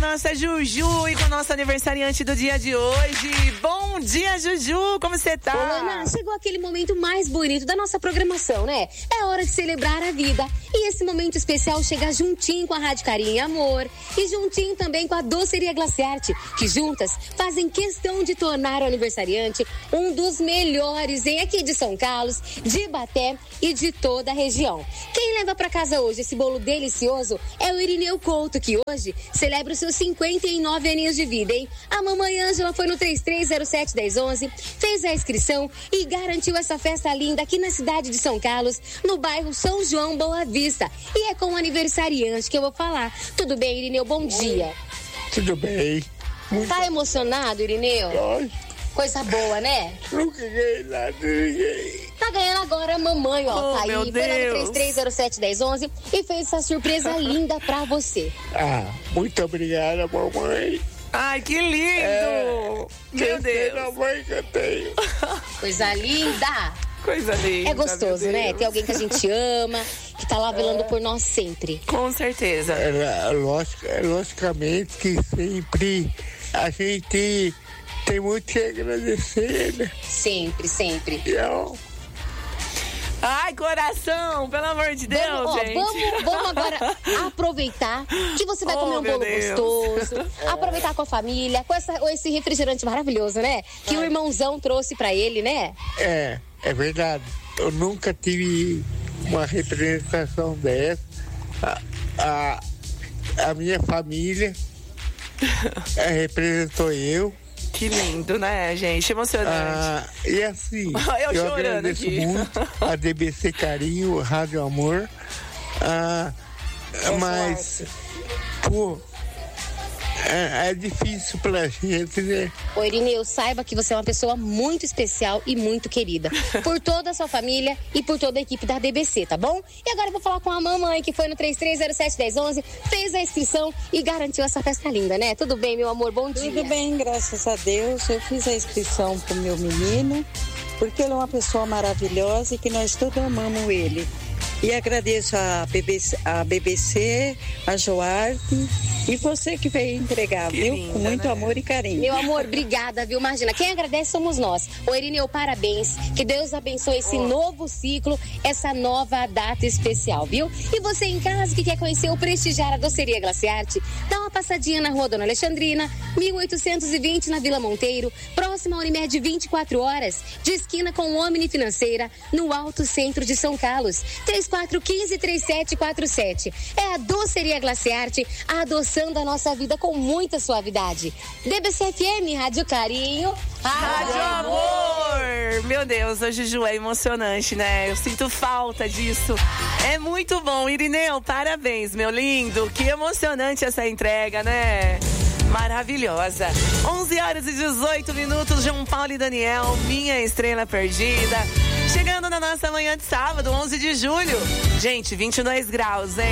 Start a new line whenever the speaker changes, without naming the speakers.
nossa Juju e com o nosso aniversariante do dia de hoje. Bom dia, Juju, como você tá?
Ô, Ana, chegou aquele momento mais bonito da nossa programação, né? É hora de celebrar a vida. E esse momento especial chega juntinho com a Rádio Carinho e Amor e juntinho também com a Doceria Glaciarte, que juntas fazem questão de tornar o aniversariante um dos melhores aqui de São Carlos, de Ibaté e de toda a região. Quem leva pra casa hoje esse bolo delicioso é o Irineu Couto, que hoje celebra os seus 59 aninhos de vida, hein? A mamãe Ângela foi no 3307-1011, fez a inscrição e garantiu essa festa linda aqui na cidade de São Carlos, no bairro São João Boa Vista. E é com o aniversariante que eu vou falar. Tudo bem, Irineu? Bom dia.
Tudo bem.
Tá emocionado, Irineu?
Lógico.
Coisa boa, né?
Nunca ganhei nada, ninguém.
Tá ganhando agora a mamãe, ó.
Oh,
tá aí,
meu
foi lá
Deus.
no 3307-1011 e fez essa surpresa linda pra você.
Muito obrigada, mamãe.
Ai, que lindo! Meu Deus!
A mãe que eu tenho.
Coisa linda!
Coisa linda.
É gostoso,
meu
né?
Deus.
Tem alguém que a gente ama, que tá lá velando por nós sempre.
Com certeza.
Logicamente que sempre a gente tem muito que agradecer, né?
Sempre, sempre.
Ai, coração, pelo amor de Deus, gente.
Vamos agora aproveitar que você vai comer um
meu
bolo
Deus.
gostoso, aproveitar com a família, com esse refrigerante maravilhoso, né? Que o irmãozão trouxe pra ele, né?
É verdade. Eu nunca tive uma representação dessa. A minha família representou eu.
Que lindo, né, gente? Emocionante.
E assim,
Eu
eu
chorando
agradeço
aqui.
muito a DBC Carinho, Rádio Amor. Mas, pô, é difícil pra gente, né?
Ô, Irineu, saiba que você é uma pessoa muito especial e muito querida. Por toda a sua família e por toda a equipe da DBC, tá bom? E agora eu vou falar com a mamãe, que foi no 3307-1011, fez a inscrição e garantiu essa festa linda, né? Tudo bem, meu amor? Bom dia.
Tudo bem, graças a Deus. Eu fiz a inscrição pro meu menino, porque ele é uma pessoa maravilhosa e que nós todos amamos ele. E agradeço a BBC, a Joarte e você que veio entregar,
Que
viu?
linda,
Com muito
né?
amor e carinho.
Meu amor, obrigada, viu? Imagina, quem agradece somos nós. Ô, Irineu, parabéns. Que Deus abençoe esse novo ciclo, essa nova data especial, viu? E você em casa que quer conhecer ou prestigiar a Doceria Glaciarte, dá uma passadinha na Rua Dona Alexandrina, 1820 na Vila Monteiro, próxima à Unimed 24 horas, de esquina com o Omni Financeira, no Alto Centro de São Carlos. 3415-3747. É a Doceria Glaciarte, adoçando a nossa vida com muita suavidade. DBC-FM, Rádio Carinho,
Rádio Amor! Meu Deus, a Juju é emocionante, né? Eu sinto falta disso. É muito bom. Irineu, parabéns, meu lindo. Que emocionante essa entrega, né? Maravilhosa. 11h18, João Paulo e Daniel, Minha Estrela Perdida. Chegando na nossa manhã de sábado, 11 de julho. Gente, 22 graus, hein?